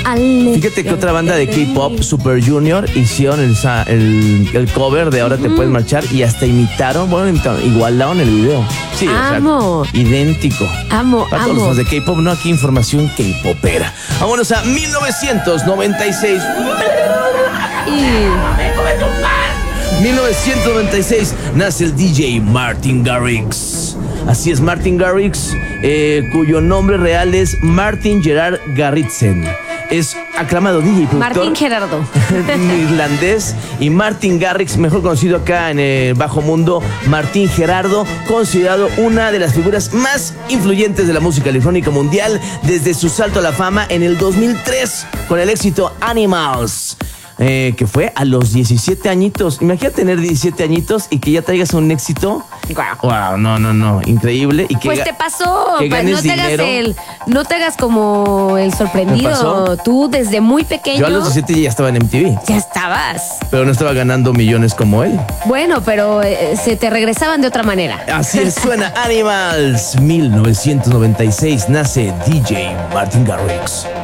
Fíjate que otra banda de K-pop, Super Junior, hicieron el cover de Ahora te puedes marchar y hasta igualaron el video. Sí, amo. O sea, idéntico. Amo. Para todos los fans de K-pop, no, aquí información K-popera. Vámonos a 1996. 1996 nace el DJ Martin Garrix. Así es, Martin Garrix, cuyo nombre real es Martin Gerard Garritsen. Es aclamado DJ y productor Martin Gerardo irlandés, y Martin Garrix, mejor conocido acá en el bajo mundo, Martin Gerardo, considerado una de las figuras más influyentes de la música electrónica mundial desde su salto a la fama en el 2003 con el éxito Animals. Que fue a los 17 añitos. Imagínate tener 17 añitos y que ya traigas un éxito. Wow, no, increíble. Y que pues te pasó, que ganes no te hagas como el sorprendido. Tú desde muy pequeño. Yo a los 17 ya estaba en MTV. Ya estabas. Pero no estaba ganando millones como él. Bueno, pero se te regresaban de otra manera. Así es, suena Animals. 1996 nace DJ Martin Garrix.